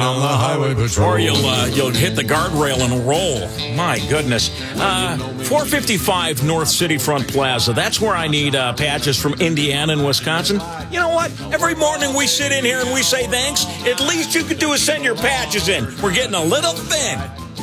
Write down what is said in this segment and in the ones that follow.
on the highway patrol. Or you'll hit the guardrail and roll. My goodness. 455 North City Front Plaza. That's where I need patches from Indiana and Wisconsin. You know what? Every morning we sit in here and we say thanks. At least you could do is send your patches in. We're getting a little thin.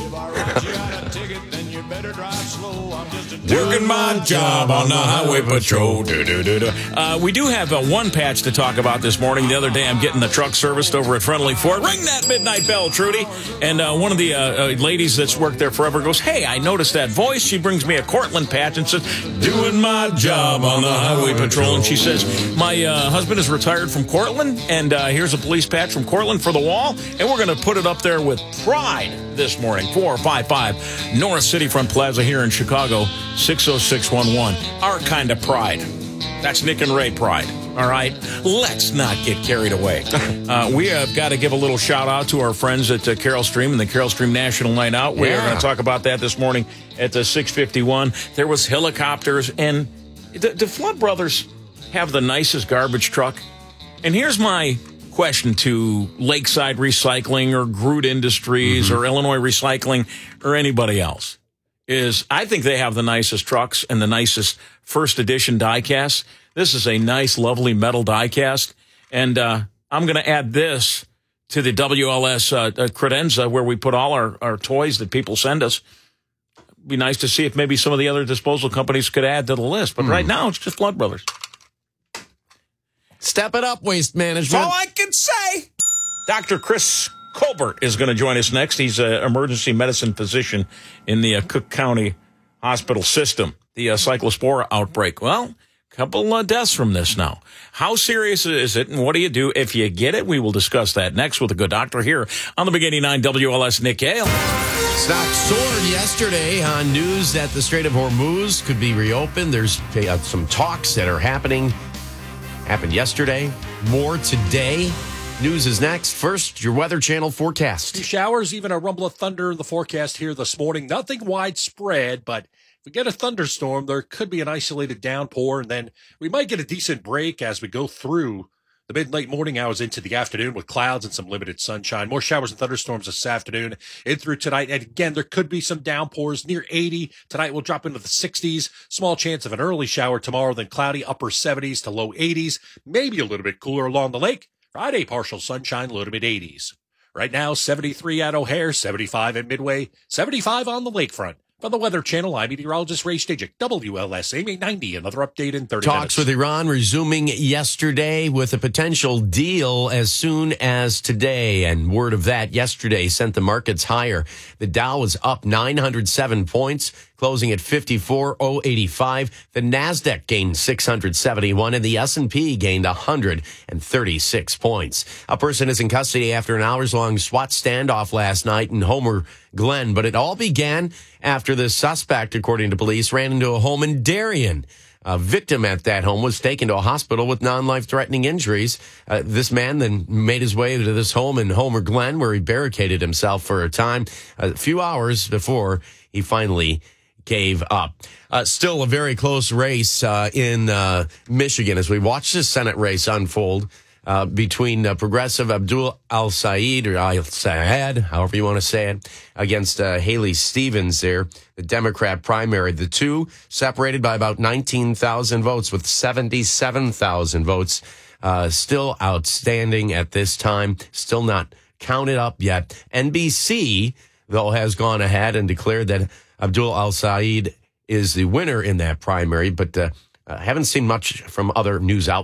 Working my job on the highway patrol. We do have one patch to talk about this morning. The other day, I'm getting the truck serviced over at Friendly Ford. Ring that midnight bell, Trudy. And one of the ladies that's worked there forever goes, hey, I noticed that voice. She brings me a Cortland patch and says, doing my job on the highway patrol. And she says, my husband is retired from Cortland, and here's a police patch from Cortland for the wall, and we're going to put it up there with pride this morning. 455 North City Front Plaza here in Chicago, 60611. Our kind of pride. That's Nick and Ray pride. All right? Let's not get carried away. We have got to give a little shout out to our friends at Carol Stream and the Carol Stream National Night Out. We are going to talk about that this morning at the 6:51. There was helicopters, and the Flood Brothers have the nicest garbage truck. And here's my question to Lakeside Recycling or Groot Industries or Illinois Recycling or anybody else is I think they have the nicest trucks and the nicest first edition die-casts. This is a nice, lovely metal die-cast. And I'm going to add this to the WLS credenza where we put all our toys that people send us. It'd be nice to see if maybe some of the other disposal companies could add to the list. But right now, it's just Flood Brothers. Step it up, Waste Management. That's all I can say. Dr. Chris Colbert is going to join us next. He's an emergency medicine physician in the Cook County Hospital system. The cyclospora outbreak. Well, a couple deaths from this now. How serious is it, and what do you do if you get it? We will discuss that next with a good doctor here on the Big 89 WLS. Nick Yale. Stock soared yesterday on news that the Strait of Hormuz could be reopened. There's some talks that are happened yesterday. More today. News is next. First, your Weather Channel forecast. Showers, even a rumble of thunder in the forecast here this morning. Nothing widespread, but if we get a thunderstorm, there could be an isolated downpour, and then we might get a decent break as we go through the mid-late morning hours into the afternoon with clouds and some limited sunshine. More showers and thunderstorms this afternoon in through tonight. And again, there could be some downpours near 80. Tonight we'll drop into the 60s. Small chance of an early shower tomorrow, then cloudy upper 70s to low 80s. Maybe a little bit cooler along the lake. Friday, partial sunshine, low to mid-80s. Right now, 73 at O'Hare, 75 at Midway, 75 on the lakefront. From the Weather Channel, I'm meteorologist Ray Stajic, WLS AM 890. Another update in 30 minutes. Talks with Iran resuming yesterday with a potential deal as soon as today. And word of that yesterday sent the markets higher. The Dow was up 907 points, closing at 54,085. The Nasdaq gained 671, and the S&P gained 136 points. A person is in custody after an hours-long SWAT standoff last night in Homer Glen, but it all began after the suspect, according to police, ran into a home in Darien. A victim at that home was taken to a hospital with non-life-threatening injuries. This man then made his way to this home in Homer Glen, where he barricaded himself for a time, a few hours before he finally gave up. Still a very close race in Michigan as we watch this Senate race unfold between progressive Abdul al-Sayed, or al-Sayed, however you want to say it, against Haley Stevens there, the Democrat primary. The two separated by about 19,000 votes, with 77,000 votes still outstanding at this time, still not counted up yet. NBC, though, has gone ahead and declared that Abdul al-Sayed is the winner in that primary, but haven't seen much from other news outlets.